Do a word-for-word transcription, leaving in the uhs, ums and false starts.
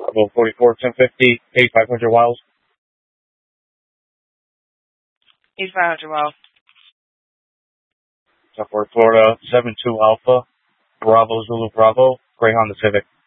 Bravo forty-four, ten fifty, eighty-five hundred miles. eighty-five hundred miles. Southward Florida, seven two Alpha, Bravo Zulu Bravo, Greyhound Pacific.